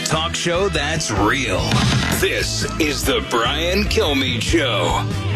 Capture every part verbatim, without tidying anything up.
talk show that's real. This is the Brian Kilmeade Show.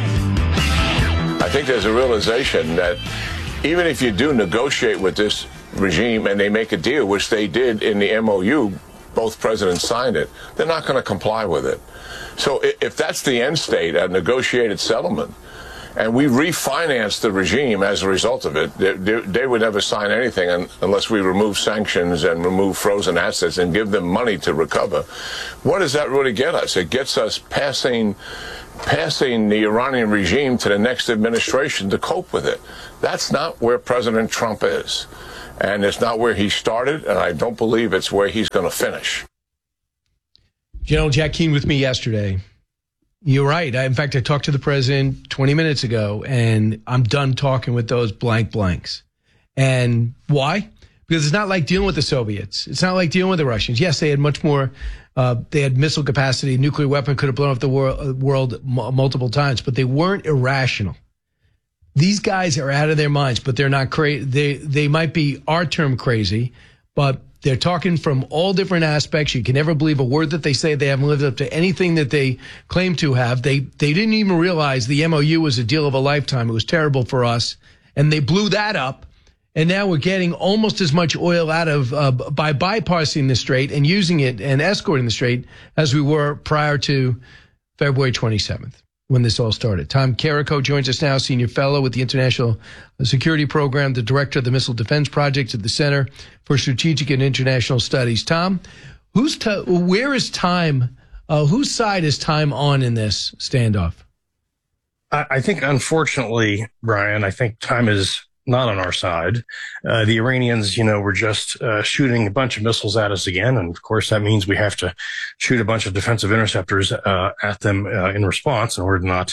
I think there's a realization that even if you do negotiate with this regime and they make a deal, which they did in the M O U, both presidents signed it, they're not going to comply with it. So if that's the end state, a negotiated settlement, and we refinance the regime as a result of it, they, they, they would never sign anything unless we remove sanctions and remove frozen assets and give them money to recover. What does that really get us? It gets us passing passing the Iranian regime to the next administration to cope with it. That's not where President Trump is. And it's not where he started, and I don't believe it's where he's going to finish. General Jack Keane with me yesterday. You're right. I, in fact, I talked to the president twenty minutes ago, and I'm done talking with those blank blanks. And why? Because it's not like dealing with the Soviets. It's not like dealing with the Russians. Yes, they had much more. Uh, they had missile capacity. Nuclear weapon could have blown up the wor- world m- multiple times, but they weren't irrational. These guys are out of their minds, but they're not crazy. They they might be our term crazy, but they're talking from all different aspects. You can never believe a word that they say. They haven't lived up to anything that they claim to have. They they didn't even realize the M O U was a deal of a lifetime. It was terrible for us, and they blew that up. And now we're getting almost as much oil out of uh, by bypassing the strait and using it and escorting the strait as we were prior to February twenty-seventh. When this all started. Tom Carrico joins us now, senior fellow with the International Security Program, the director of the Missile Defense Project at the Center for Strategic and International Studies. Tom, who's t- where is time? Uh, whose side is time on in this standoff? I, I think, unfortunately, Brian, I think time is not on our side. Uh, the Iranians, you know, were just uh, shooting a bunch of missiles at us again. And of course, that means we have to shoot a bunch of defensive interceptors uh, at them uh, in response in order to not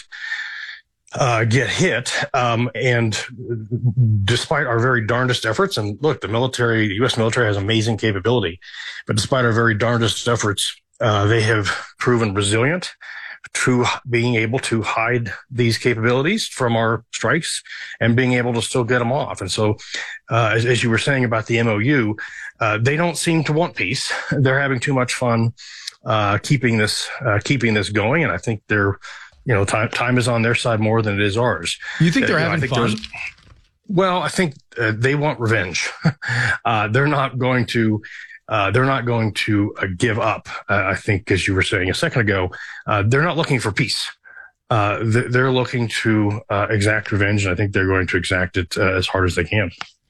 uh, get hit. Um, and despite our very darndest efforts, and look, the military, the U S military has amazing capability, but despite our very darndest efforts, uh, they have proven resilient to being able to hide these capabilities from our strikes and being able to still get them off. And so, uh, as, as you were saying about the M O U, uh, they don't seem to want peace. They're having too much fun, uh, keeping this, uh, keeping this going. And I think they're, you know, time, time is on their side more than it is ours. You think they're uh, having think fun? Well, I think uh, they want revenge. uh, they're not going to, Uh, they're not going to uh, give up. Uh, I think, as you were saying a second ago, uh, they're not looking for peace. Uh, th- they're looking to uh, exact revenge, and I think they're going to exact it uh, as hard as they can.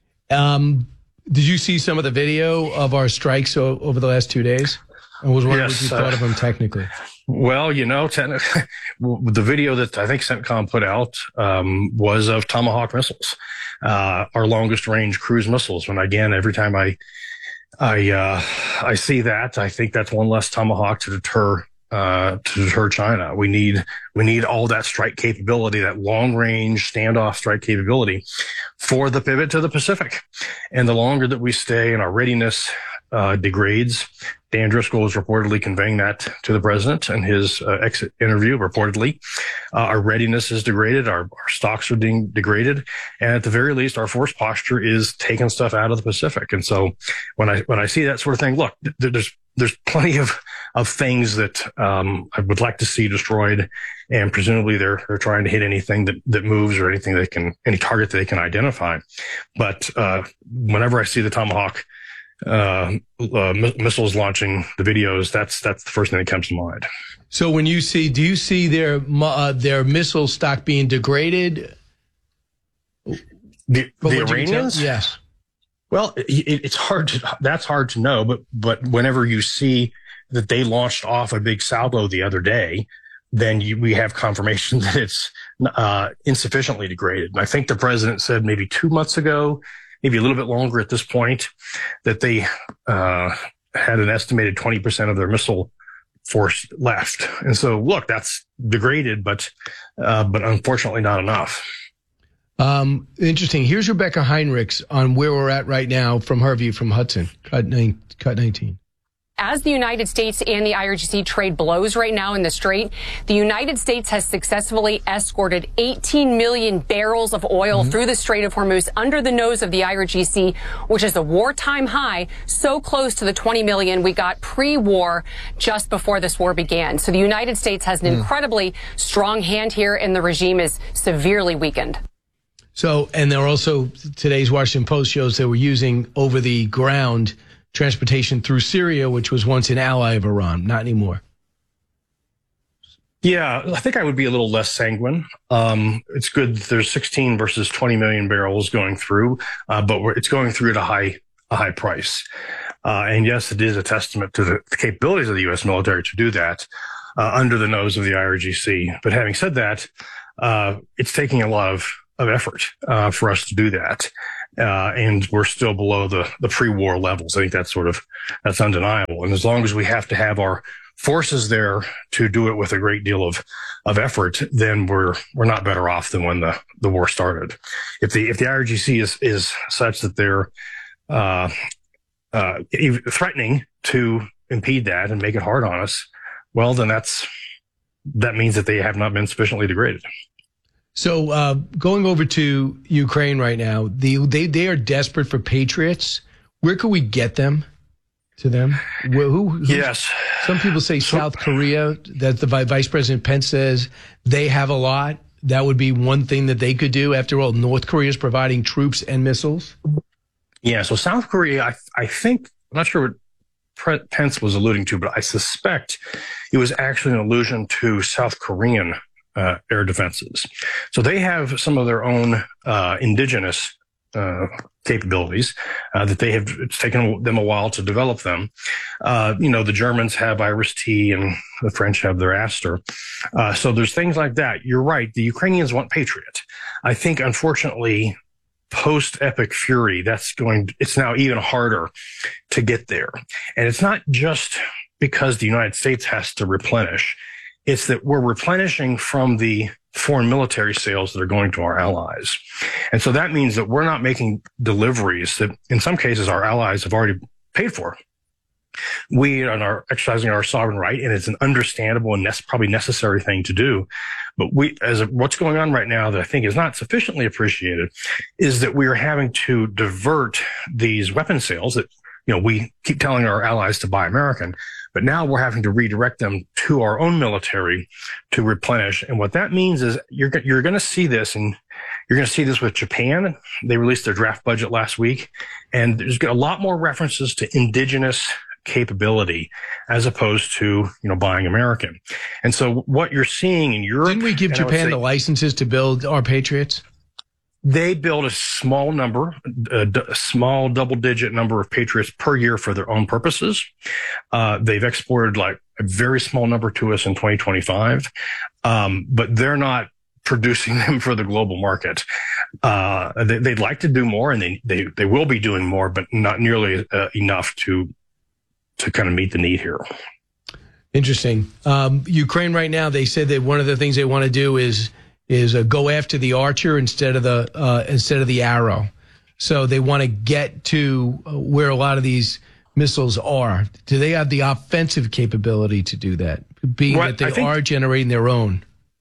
Um, did you see some of the video of our strikes o- over the last two days? I was wondering Yes, what you thought uh, of them technically. Well, you know, ten- the video that I think CENTCOM put out um, was of Tomahawk missiles, uh, our longest range cruise missiles. And again, every time I I, uh, I see that. I think that's one less Tomahawk to deter, uh, to deter China. We need, we need all that strike capability, that long range standoff strike capability for the pivot to the Pacific. And the longer that we stay and our readiness, uh, degrades, Dan Driscoll is reportedly conveying that to the president in his uh, exit interview. Reportedly, uh, our readiness is degraded. Our, our stocks are being degraded. And at the very least, our force posture is taking stuff out of the Pacific. And so when I, when I see that sort of thing, look, th- there's, there's plenty of, of things that, um, I would like to see destroyed. And presumably they're, they're trying to hit anything that, that moves or anything they can, any target that they can identify. But, uh, whenever I see the Tomahawk, uh, uh missiles launching the videos, that's that's the first thing that comes to mind. So when you see, do you see their uh, their missile stock being degraded? The, the Iranians? Yes. Well, it, it's hard to, that's hard to know, but, but whenever you see that they launched off a big salvo the other day, then you, we have confirmation that it's, uh, insufficiently degraded. And I think the president said maybe two months ago, maybe a little bit longer at this point, that they, uh, had an estimated twenty percent of their missile force left. And so, look, that's degraded, but, uh, but unfortunately not enough. Um, interesting. Here's Rebecca Heinrichs on where we're at right now from her view from Hudson, Cut nineteen. As the United States and the I R G C trade blows right now in the Strait, the United States has successfully escorted eighteen million barrels of oil mm-hmm. through the Strait of Hormuz under the nose of the I R G C, which is a wartime high, so close to the twenty million we got pre-war just before this war began. So the United States has an mm. incredibly strong hand here, and the regime is severely weakened. So, and they're also, today's Washington Post shows they were using over the ground transportation through Syria, which was once an ally of Iran, not anymore. Yeah, I think I would be a little less sanguine. Um, it's good that there's sixteen versus twenty million barrels going through, uh, but we're, it's going through at a high, a high price. Uh, and yes, it is a testament to the, the capabilities of the U S military to do that uh, under the nose of the I R G C. But having said that, uh, it's taking a lot of, of effort uh, for us to do that. Uh, and we're still below the, the pre-war levels. I think that's sort of, that's undeniable. And as long as we have to have our forces there to do it with a great deal of, of effort, then we're, we're not better off than when the, the war started. If the, if the I R G C is, is such that they're, uh, uh, threatening to impede that and make it hard on us, well, then that's, that means that they have not been sufficiently degraded. So uh, going over to Ukraine right now, the, they they are desperate for patriots. Where could we get them to them? Who, who, yes. Some people say so, South Korea, that the Vice President Pence says they have a lot. That would be one thing that they could do. After all, North Korea is providing troops and missiles. Yeah, so South Korea, I, I think, I'm not sure what Pence was alluding to, but I suspect it was actually an allusion to South Korean Uh, air defenses. So they have some of their own uh, indigenous uh, capabilities uh, that they have, it's taken them a while to develop them. Uh, you know, the Germans have IRIS-T and the French have their Aster. Uh, so there's things like that. You're right. The Ukrainians want Patriot. I think, unfortunately, post-Epic Fury, that's going, it's now even harder to get there. And it's not just because the United States has to replenish. It's that we're replenishing from the foreign military sales that are going to our allies. And so that means that we're not making deliveries that in some cases our allies have already paid for. We are exercising our sovereign right, and it's an understandable and ne- probably necessary thing to do. But we, as a, what's going on right now that I think is not sufficiently appreciated is that we are having to divert these weapon sales that, you know, we keep telling our allies to buy American, but now we're having to redirect them to our own military to replenish. And what that means is you're, you're going to see this, and you're going to see this with Japan. They released their draft budget last week, and there's a lot more references to indigenous capability as opposed to, you know, buying American. And so what you're seeing in Europe... Didn't we give Japan say, the licenses to build our Patriots? They build a small number, a, d- a small double-digit number of Patriots per year for their own purposes. Uh, they've exported like a very small number to us in twenty twenty-five, um, but they're not producing them for the global market. Uh, they, they'd like to do more, and they they they will be doing more, but not nearly uh, enough to to kind of meet the need here. Interesting. Um, Ukraine right now, they said that one of the things they want to do is. is uh, go after the Archer instead of the uh, instead of the Arrow. So they want to get to uh, where a lot of these missiles are. Do they have the offensive capability to do that, being well, that they think, are generating their own?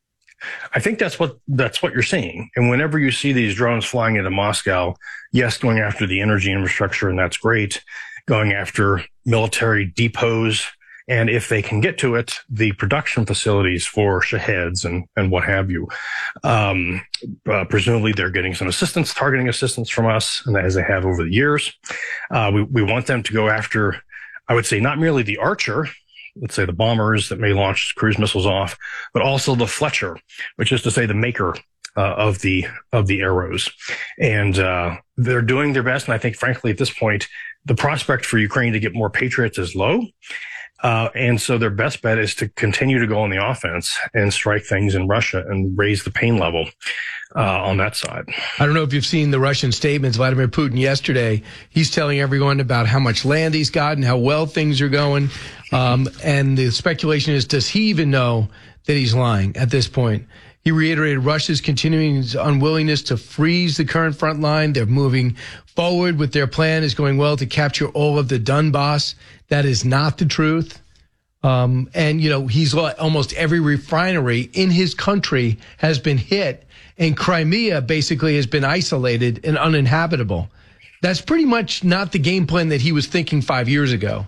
I think that's what that's what you're seeing. And whenever you see these drones flying into Moscow, yes, going after the energy infrastructure, and that's great, going after military depots, and if they can get to it, the production facilities for Shaheds and, and what have you. Um, uh, presumably they're getting some assistance, targeting assistance from us, and as they have over the years. Uh, we, we want them to go after, I would say, not merely the Archer, let's say the bombers that may launch cruise missiles off, but also the Fletcher, which is to say the maker uh, of the, of the arrows. And, uh, they're doing their best. And I think, frankly, at this point, the prospect for Ukraine to get more Patriots is low. Uh, and so their best bet is to continue to go on the offense and strike things in Russia and raise the pain level uh, on that side. I don't know if you've seen the Russian statements. Vladimir Putin yesterday, he's telling everyone about how much land he's got and how well things are going. Um, and the speculation is, does he even know that he's lying at this point? He reiterated Russia's continuing unwillingness to freeze the current front line. They're moving forward with their plan is going well to capture all of the Donbass. That is not the truth. Um, and, you know, he's almost every refinery in his country has been hit, and Crimea basically has been isolated and uninhabitable. That's pretty much not the game plan that he was thinking five years ago.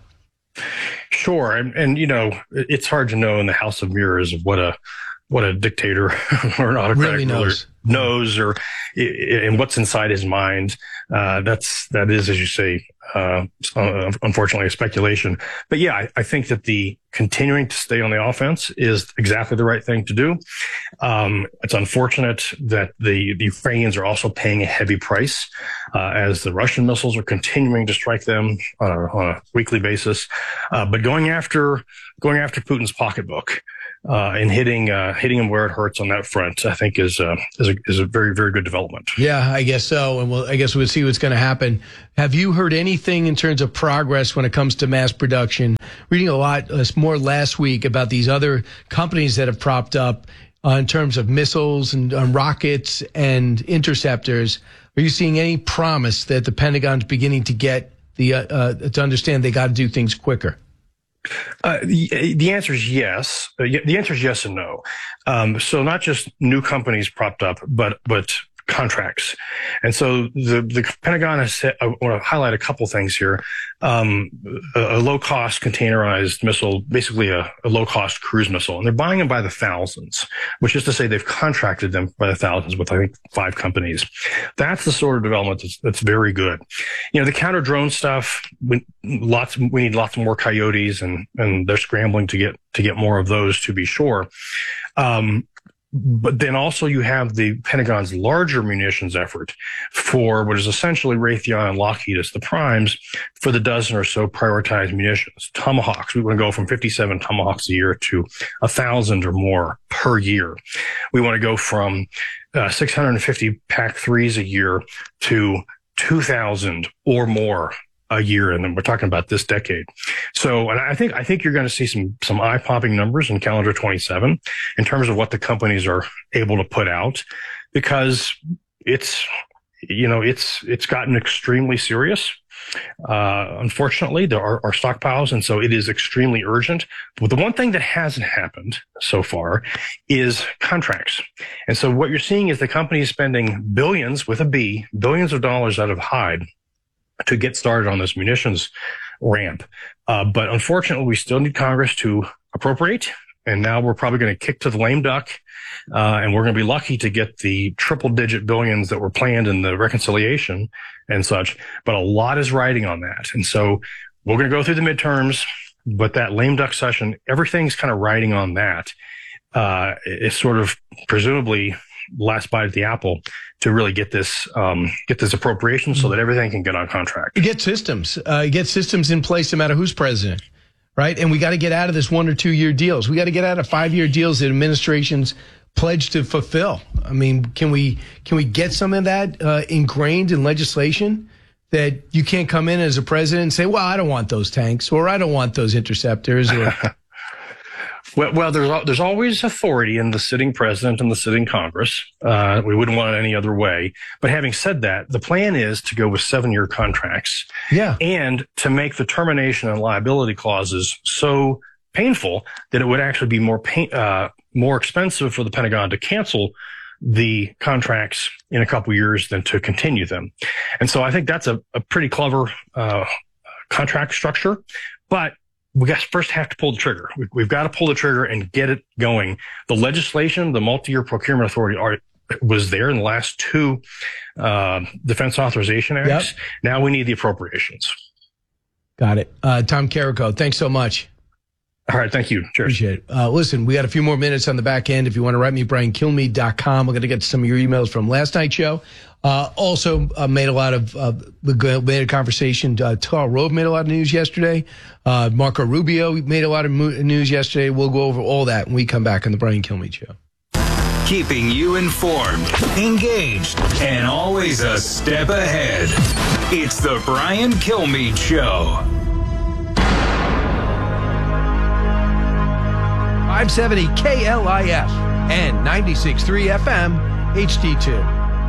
Sure. And, and you know, it's hard to know in the House of Mirrors of what a what a dictator or an autocratic really knows. ruler knows or and what's inside his mind. Uh, that's that is, as you say, uh, unfortunately a speculation. But yeah, I, I think that the continuing to stay on the offense is exactly the right thing to do. Um, it's unfortunate that the, the Ukrainians are also paying a heavy price uh, as the Russian missiles are continuing to strike them on a, on a weekly basis. Uh, but going after going after Putin's pocketbook. Uh, and hitting uh, hitting him where it hurts on that front, I think, is uh, is, a, is a very, very good development. Yeah, I guess so. And we'll, I guess we'll see what's going to happen. Have you heard anything in terms of progress when it comes to mass production? Reading a lot uh, more last week about these other companies that have propped up uh, in terms of missiles and uh, rockets and interceptors. Are you seeing any promise that the Pentagon's beginning to get the uh, uh, to understand they got to do things quicker? Uh, the, the answer is yes. Uh, the answer is yes and no. Um, so not just new companies propped up, but but contracts. And so the, the Pentagon has set, I want to highlight a couple things here. Um, a, a low-cost containerized missile, basically a, a low-cost cruise missile, and they're buying them by the thousands, which is to say they've contracted them by the thousands with, I think, five companies. That's the sort of development that's, that's very good. You know, the counter drone stuff, we, lots, we need lots more Coyotes, and, and they're scrambling to get, to get more of those, to be sure. Um, But then also you have the Pentagon's larger munitions effort for what is essentially Raytheon and Lockheed as the primes for the dozen or so prioritized munitions. Tomahawks, we want to go from fifty-seven Tomahawks a year to a thousand or more per year. We want to go from uh, six hundred fifty P A C threes a year to two thousand or more a year, and then we're talking about this decade. So, and I think I think you're going to see some some eye-popping numbers in calendar twenty-seven in terms of what the companies are able to put out, because it's you know it's it's gotten extremely serious. Uh, unfortunately, there are, are stockpiles, and so it is extremely urgent. But the one thing that hasn't happened so far is contracts. And so what you're seeing is the companies spending billions with a B, billions of dollars out of hide to get started on this munitions ramp. Uh, but unfortunately, we still need Congress to appropriate. And now we're probably going to kick to the lame duck. Uh, and we're going to be lucky to get the triple digit billions that were planned in the reconciliation and such. But a lot is riding on that. And so we're going to go through the midterms, but that lame duck session, everything's kind of riding on that. Uh, it's sort of presumably last bite at the apple to really get this um, get this appropriation so that everything can get on contract. You get systems. Uh, you get systems in place no matter who's president, right? And we got to get out of this one or two year deals. We got to get out of five year deals that administrations pledged to fulfill. I mean, can we can we get some of that uh, ingrained in legislation, that you can't come in as a president and say, well, I don't want those tanks, or I don't want those interceptors, or Well, well, there's there's always authority in the sitting president and the sitting Congress. Uh, we wouldn't want it any other way. But having said that, the plan is to go with seven-year contracts, yeah, and to make the termination and liability clauses so painful that it would actually be more pain, uh, more expensive for the Pentagon to cancel the contracts in a couple years than to continue them. And so I think that's a, a pretty clever uh, contract structure, but we got first have to pull the trigger. We, we've got to pull the trigger and get it going. The legislation, the multi-year procurement authority, are, was there in the last two uh, defense authorization acts. Yep. Now we need the appropriations. Got it. Uh, Tom Carrico, thanks so much. All right, thank you. Cheers. Appreciate it. Uh, listen, we got a few more minutes on the back end. If you want to write me, brian kilmeade dot com. We're going to get to some of your emails from last night's show. Uh, also uh, made a lot of, uh, made a conversation. Uh, Karl Rove made a lot of news yesterday. Uh, Marco Rubio made a lot of mo- news yesterday. We'll go over all that when we come back on the Brian Kilmeade Show. Keeping you informed, engaged, and always a step ahead. It's the Brian Kilmeade Show. five seventy K L I F. and ninety-six point three F M H D two.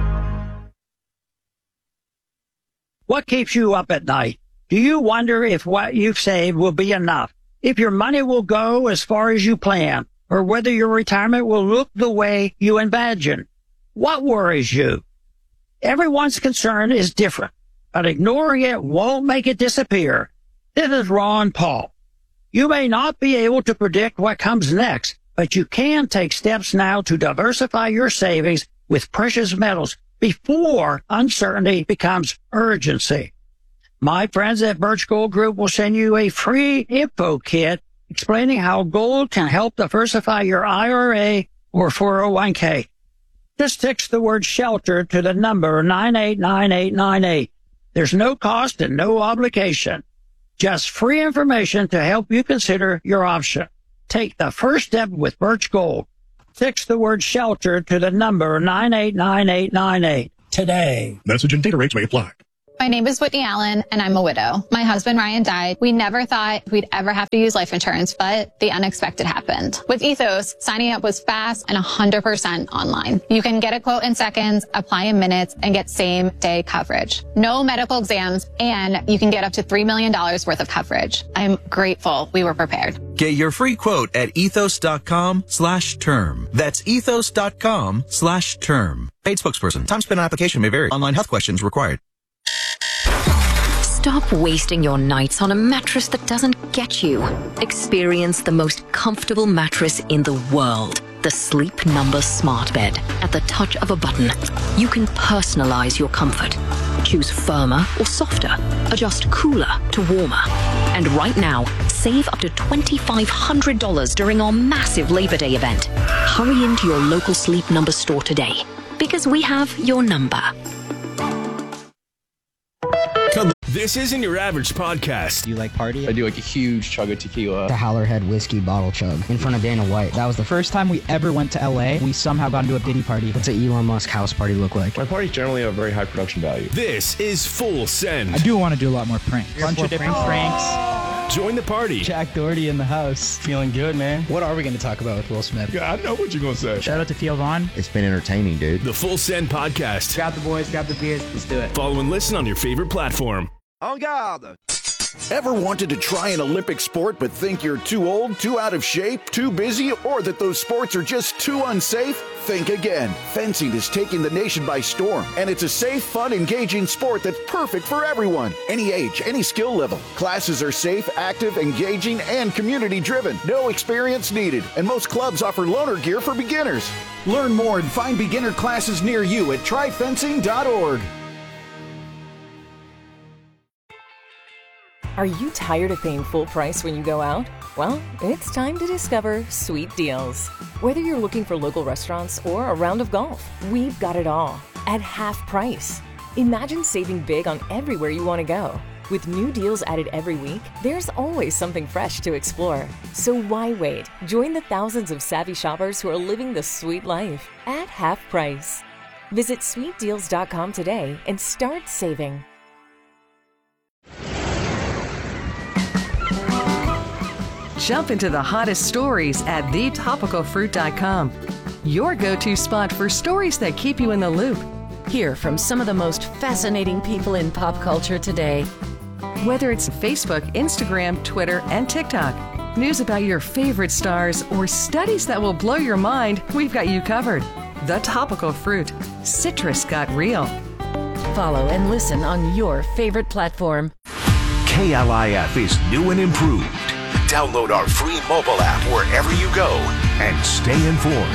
What keeps you up at night? Do you wonder if what you've saved will be enough? If your money will go as far as you plan? Or whether your retirement will look the way you imagine? What worries you? Everyone's concern is different, but ignoring it won't make it disappear. This is Ron Paul. You may not be able to predict what comes next, but you can take steps now to diversify your savings with precious metals before uncertainty becomes urgency. My friends at Birch Gold Group will send you a free info kit explaining how gold can help diversify your I R A or four oh one k. Just text the word shelter to the number nine eight nine eight nine eight. There's no cost and no obligation. Just free information to help you consider your option. Take the first step with Birch Gold. Text the word shelter to the number nine eight nine eight nine eight today. Message and data rates may apply. My name is Whitney Allen, and I'm a widow. My husband, Ryan, died. We never thought we'd ever have to use life insurance, but the unexpected happened. With Ethos, signing up was fast and one hundred percent online. You can get a quote in seconds, apply in minutes, and get same-day coverage. No medical exams, and you can get up to three million dollars worth of coverage. I'm grateful we were prepared. Get your free quote at ethos.com slash term. That's ethos.com slash term. Paid spokesperson. Time spent on application may vary. Online health questions required. Stop wasting your nights on a mattress that doesn't get you. Experience the most comfortable mattress in the world. The Sleep Number Smart Bed. At the touch of a button, you can personalize your comfort. Choose firmer or softer. Adjust cooler to warmer. And right now, save up to twenty-five hundred dollars during our massive Labor Day event. Hurry into your local Sleep Number store today, because we have your number. This isn't your average podcast. Do you like party? I do like a huge chug of tequila. The Howlerhead whiskey bottle chug in front of Dana White. That was the first time we ever went to L A. We somehow got into a Diddy party. What's an Elon Musk house party look like? My parties generally have a very high production value. This is Full Send. I do want to do a lot more pranks. A bunch of different pranks. pranks. Join the party. Jack Doherty in the house. Feeling good, man. What are we going to talk about with Will Smith? Yeah, I know what you're going to say. Shout out to Theo Vaughn. It's been entertaining, dude. The Full Send podcast. Grab the boys, grab the beers. Let's do it. Follow and listen on your favorite platform. En garde! Ever wanted to try an Olympic sport but think you're too old, too out of shape, too busy, or that those sports are just too unsafe? Think again. Fencing is taking the nation by storm, and it's a safe, fun, engaging sport that's perfect for everyone. Any age, any skill level. Classes are safe, active, engaging, and community-driven. No experience needed, and most clubs offer loaner gear for beginners. Learn more and find beginner classes near you at try fencing dot org. Are you tired of paying full price when you go out? Well, it's time to discover Sweet Deals. Whether you're looking for local restaurants or a round of golf, we've got it all at half price. Imagine saving big on everywhere you want to go. With new deals added every week, there's always something fresh to explore. So why wait? Join the thousands of savvy shoppers who are living the sweet life at half price. Visit sweet deals dot com today and start saving. Jump into the hottest stories at the topical fruit dot com. Your go-to spot for stories that keep you in the loop. Hear from some of the most fascinating people in pop culture today. Whether it's Facebook, Instagram, Twitter, and TikTok, news about your favorite stars, or studies that will blow your mind, we've got you covered. The Topical Fruit. Citrus got real. Follow and listen on your favorite platform. K L I F is new and improved. Download our free mobile app wherever you go and stay informed.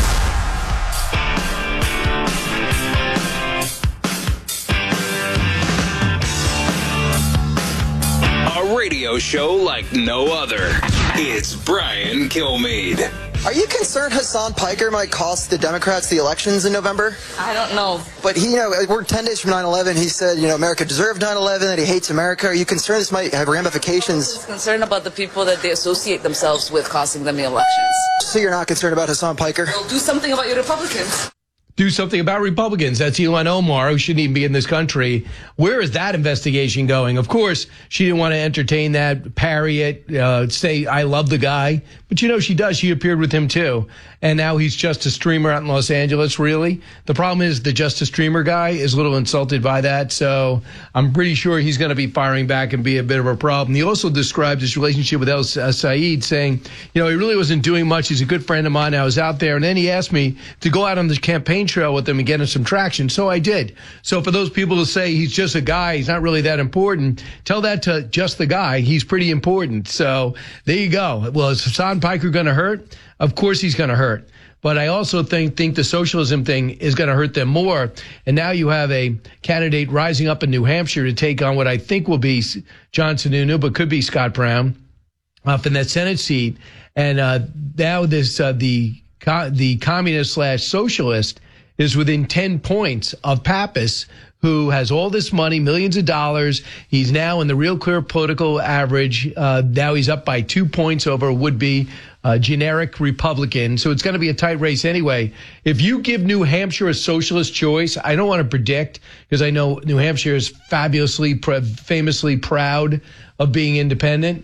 A radio show like no other. It's Brian Kilmeade. Are you concerned Hassan Piker might cost the Democrats the elections in November? I don't know. But he, you know, we're ten days from nine eleven. He said, you know, America deserved nine eleven, that he hates America. Are you concerned this might have ramifications? I'm concerned about the people that they associate themselves with costing them the elections. So you're not concerned about Hassan Piker? Well, do something about your Republicans. do something about Republicans. That's Ilhan Omar, who shouldn't even be in this country. Where is that investigation going? Of course, she didn't want to entertain that, parry it, uh, say, I love the guy. But, you know, she does. She appeared with him, too. And now he's just a streamer out in Los Angeles, really. The problem is the just a streamer guy is a little insulted by that. So I'm pretty sure he's going to be firing back and be a bit of a problem. He also described his relationship with El Said, saying, you know, he really wasn't doing much. He's a good friend of mine. I was out there. And then he asked me to go out on the campaign trail with him and get him some traction. So I did. So for those people to say he's just a guy, he's not really that important, tell that to just the guy. He's pretty important. So there you go. Well, is Hassan Piker going to hurt? Of course he's going to hurt. But I also think think the socialism thing is going to hurt them more. And now you have a candidate rising up in New Hampshire to take on what I think will be John Sununu, but could be Scott Brown up in that Senate seat. And uh, now this uh, the the communist slash socialist is within ten points of Pappas, who has all this money, millions of dollars. He's now in the Real Clear political average. Uh, now he's up by two points over would-be uh, generic Republican. So it's going to be a tight race anyway. If you give New Hampshire a socialist choice, I don't want to predict because I know New Hampshire is fabulously, pr- famously proud of being independent.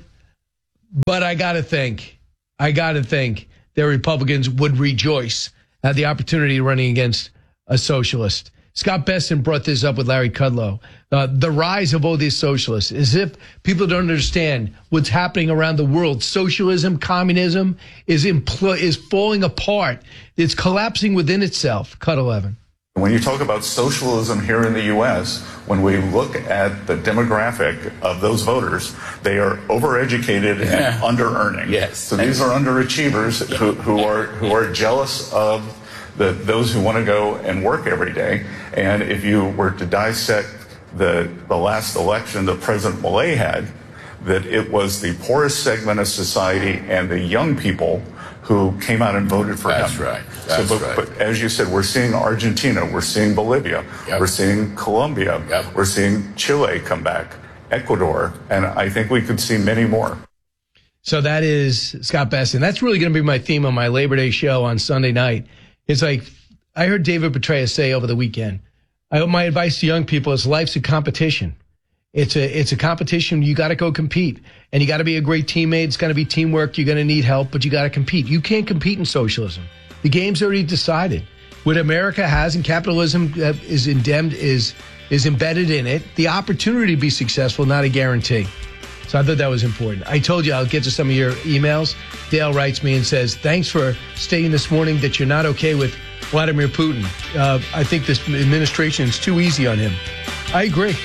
But I got to think, I got to think that Republicans would rejoice at the opportunity of running against a socialist. Scott Besson brought this up with Larry Kudlow. Uh, the rise of all these socialists, as if people don't understand what's happening around the world. Socialism, communism is impl- is falling apart. It's collapsing within itself. Cut eleven. When you talk about socialism here in the U S, when we look at the demographic of those voters, they are overeducated and under-earning. Yes. So these are underachievers who, who are who are jealous of the those who want to go and work every day. And if you were to dissect the the last election that President Milei had, that it was the poorest segment of society and the young people who came out and voted for That's him. right. That's so, but, right. but as you said, we're seeing Argentina, we're seeing Bolivia, Yep. we're seeing Colombia, Yep. we're seeing Chile come back, Ecuador, and I think we could see many more. So that is Scott Besson. That's really going to be my theme on my Labor Day show on Sunday night. It's like I heard David Petraeus say over the weekend, I, my advice to young people is life's a competition. It's a it's a competition. You got to go compete, and you got to be a great teammate. It's going to be teamwork. You're going to need help, but you got to compete. You can't compete in socialism. The game's already decided. What America has and capitalism uh, is endemned is is embedded in it. The opportunity to be successful, not a guarantee. So I thought that was important. I told you I'll get to some of your emails. Dale writes me and says, "Thanks for stating this morning that you're not okay with Vladimir Putin. Uh, I think this administration is too easy on him." I agree.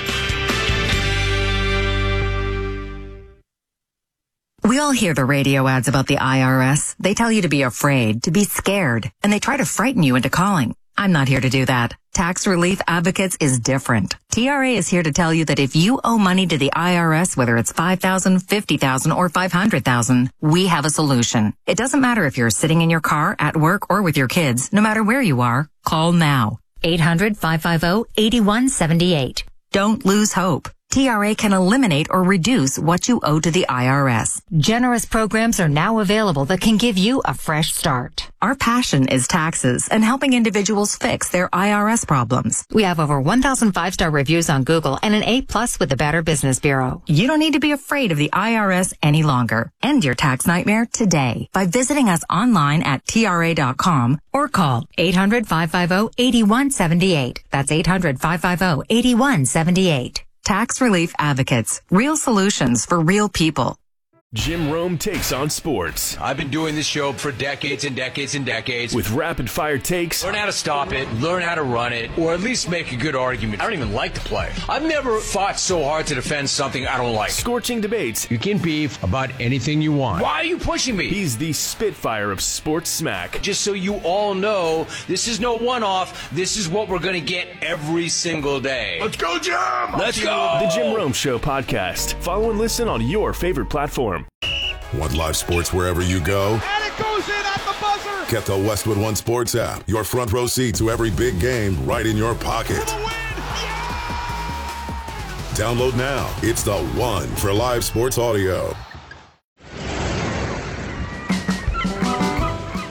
We all hear the radio ads about the I R S. They tell you to be afraid, to be scared, and they try to frighten you into calling. I'm not here to do that. Tax Relief Advocates is different. T R A is here to tell you that if you owe money to the I R S, whether it's five thousand dollars, fifty thousand dollars, or five hundred thousand dollars, we have a solution. It doesn't matter if you're sitting in your car, at work, or with your kids. No matter where you are, call now. eight hundred, five five zero, eight one seven eight. Don't lose hope. T R A can eliminate or reduce what you owe to the I R S. Generous programs are now available that can give you a fresh start. Our passion is taxes and helping individuals fix their I R S problems. We have over one thousand five-star reviews on Google and an A plus with the Better Business Bureau. You don't need to be afraid of the I R S any longer. End your tax nightmare today by visiting us online at T R A dot com Or call eight hundred, five five zero, eight one seven eight. That's eight hundred, five five zero, eight one seven eight. Tax Relief Advocates. Real solutions for real people. Jim Rome takes on sports. I've been doing this show for decades and decades and decades. With rapid-fire takes. Learn how to stop it, learn how to run it, or at least make a good argument. I don't even like the play. I've never fought so hard to defend something I don't like. Scorching debates. You can beef about anything you want. Why are you pushing me? He's the Spitfire of sports smack. Just so you all know, this is no one-off. This is what we're going to get every single day. Let's go, Jim! Let's go! The Jim Rome Show podcast. Follow and listen on your favorite platform. Want live sports wherever you go? And it goes in at the buzzer! Get the Westwood One Sports app. Your front row seat to every big game right in your pocket. Yeah! Download now. It's the one for live sports audio.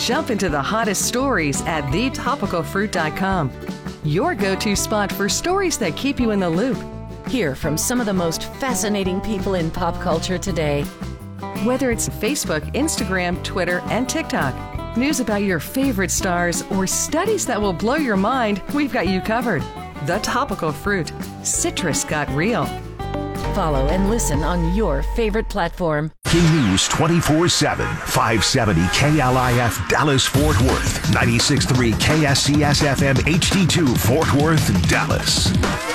Jump into the hottest stories at the topical fruit dot com. Your go-to spot for stories that keep you in the loop. Hear from some of the most fascinating people in pop culture today. Whether it's Facebook, Instagram, Twitter, and TikTok, news about your favorite stars, or studies that will blow your mind, we've got you covered. The Topical Fruit. Citrus got real. Follow and listen on your favorite platform. Breaking news twenty-four seven, five seventy K L I F Dallas Fort Worth, ninety-six point three K S C S F M H D two Fort Worth, Dallas.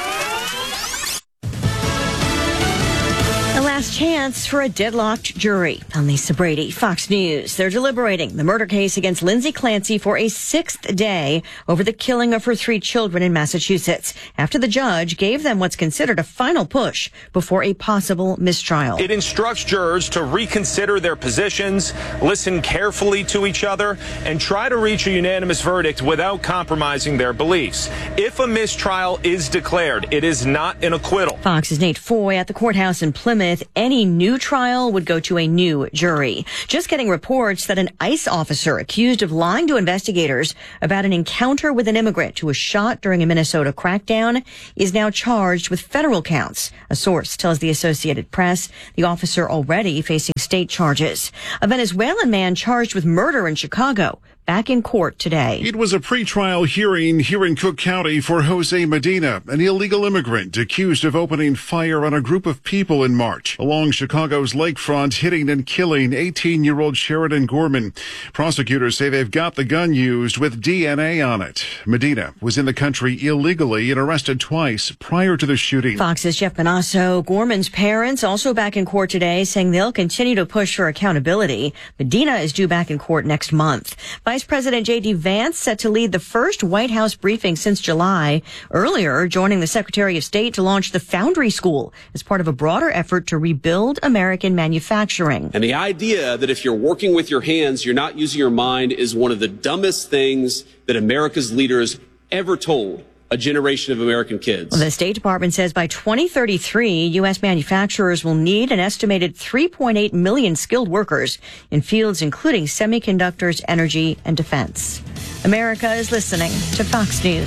The last chance for a deadlocked jury. I'm Lisa Brady, Fox News. They're deliberating the murder case against Lindsay Clancy for a sixth day over the killing of her three children in Massachusetts after the judge gave them what's considered a final push before a possible mistrial. It instructs jurors to reconsider their positions, listen carefully to each other, and try to reach a unanimous verdict without compromising their beliefs. If a mistrial is declared, it is not an acquittal. Fox's Nate Foy at the courthouse in Plymouth. Any new trial would go to a new jury. Just getting reports that an ICE officer accused of lying to investigators about an encounter with an immigrant who was shot during a Minnesota crackdown is now charged with federal counts. A source tells the Associated Press the officer already facing state charges. A Venezuelan man charged with murder in Chicago back in court today. It was a pretrial hearing here in Cook County for Jose Medina, an illegal immigrant accused of opening fire on a group of people in March along Chicago's lakefront, hitting and killing eighteen-year-old Sheridan Gorman. Prosecutors say they've got the gun used with D N A on it. Medina was in the country illegally and arrested twice prior to the shooting. Fox's Jeff Bonasso. Gorman's parents also back in court today, saying they'll continue to push for accountability. Medina is due back in court next month. Vice President J D Vance set to lead the first White House briefing since July, earlier joining the Secretary of State to launch the Foundry School as part of a broader effort to rebuild American manufacturing. And the idea that if you're working with your hands, you're not using your mind is one of the dumbest things that America's leaders ever told a generation of American kids. The State Department says by twenty thirty-three, U S manufacturers will need an estimated three point eight million skilled workers in fields including semiconductors, energy, and defense. America is listening to Fox News.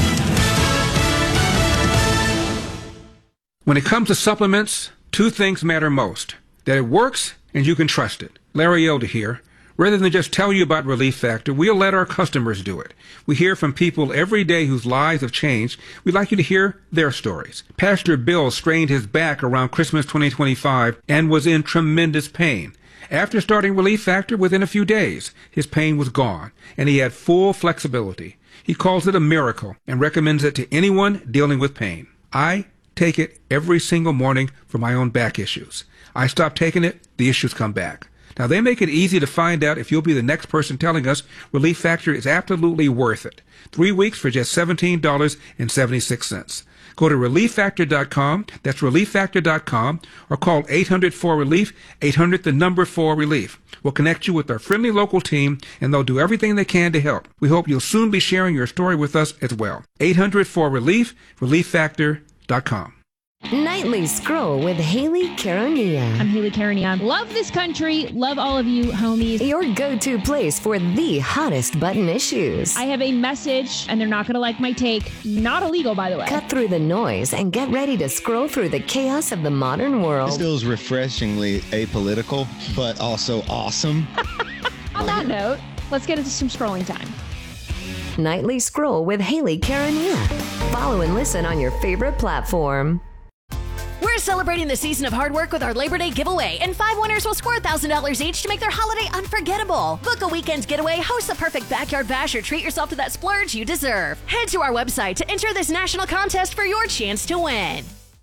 When it comes to supplements, two things matter most: that it works and you can trust it. Larry Elder here. Rather than just tell you about Relief Factor, we'll let our customers do it. We hear from people every day whose lives have changed. We'd like you to hear their stories. Pastor Bill strained his back around Christmas twenty twenty-five and was in tremendous pain. After starting Relief Factor, within a few days, his pain was gone, and he had full flexibility. He calls it a miracle and recommends it to anyone dealing with pain. I take it every single morning for my own back issues. I stop taking it, the issues come back. Now, they make it easy to find out if you'll be the next person telling us Relief Factor is absolutely worth it. Three weeks for just seventeen dollars and seventy-six cents. Go to relief factor dot com, that's relief factor dot com, or call eight hundred four relief, eight hundred the number four relief. We'll connect you with our friendly local team, and they'll do everything they can to help. We hope you'll soon be sharing your story with us as well. eight hundred four relief, relief factor dot com. Nightly Scroll with Haley Caronia. I'm Haley Caronia. Love this country. Love all of you, homies. Your go-to place for the hottest button issues. I have a message, and they're not going to like my take. Not illegal, by the way. Cut through the noise and get ready to scroll through the chaos of the modern world. This feels refreshingly apolitical, but also awesome. On that note, let's get into some scrolling time. Nightly Scroll with Haley Caronia. Follow and listen on your favorite platform. We're celebrating the season of hard work with our Labor Day giveaway, and five winners will score one thousand dollars each to make their holiday unforgettable. Book a weekend getaway, host the perfect backyard bash, or treat yourself to that splurge you deserve. Head to our website to enter this national contest for your chance to win.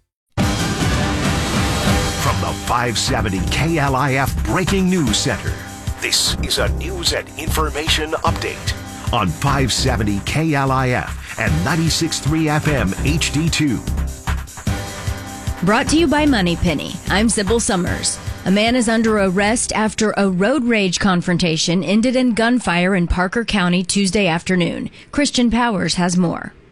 From the five seventy K L I F Breaking News Center, this is a news and information update on five seventy K L I F and ninety-six point three F M H D two. Brought to you by Moneypenny. I'm Sybil Summers. A man is under arrest after a road rage confrontation ended in gunfire in Parker County Tuesday afternoon. Christian Powers has more.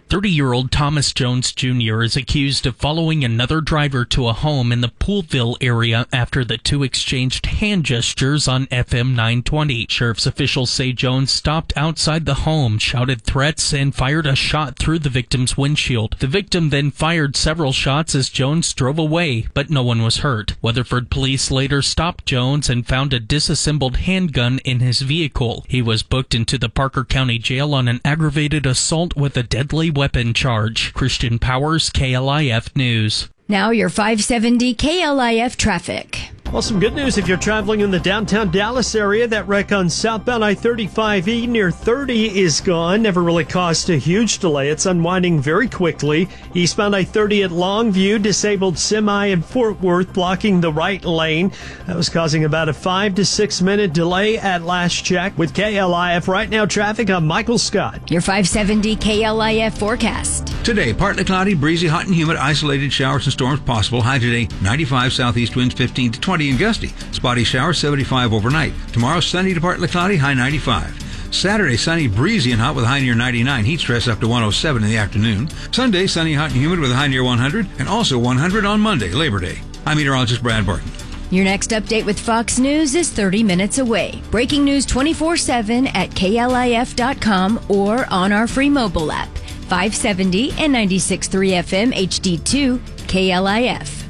thirty-year-old Thomas Jones Junior is accused of following another driver to a home in the Poolville area after the two exchanged hand gestures on F M nine twenty. Sheriff's officials say Jones stopped outside the home, shouted threats, and fired a shot through the victim's windshield. The victim then fired several shots as Jones drove away, but no one was hurt. Weatherford police later stopped Jones and found a disassembled handgun in his vehicle. He was booked into the Parker County Jail on an aggravated assault with a deadly weapon charge. Christian Powers, K L I F News. Now your five seventy K L I F traffic. Well, some good news if you're traveling in the downtown Dallas area. That wreck on southbound I thirty-five E near thirty is gone. Never really caused a huge delay. It's unwinding very quickly. Eastbound I thirty at Longview, disabled semi in Fort Worth blocking the right lane. That was causing about a five to six minute delay at last check. With K L I F right now traffic, I'm Michael Scott. Your five seventy K L I F forecast. Today, partly cloudy, breezy, hot and humid, isolated showers and storms possible. High today, ninety-five, southeast winds fifteen to twenty and gusty. Spotty showers, seventy-five overnight. Tomorrow, sunny to partly cloudy, high ninety-five. Saturday, sunny, breezy and hot with a high near ninety-nine. Heat stress up to one oh seven in the afternoon. Sunday, sunny, hot and humid with a high near one hundred. And also one hundred on Monday, Labor Day. I'm meteorologist Brad Barton. Your next update with Fox News is thirty minutes away. Breaking news twenty-four seven at K L I F dot com or on our free mobile app. five seventy and ninety-six point three F M H D two K L I F.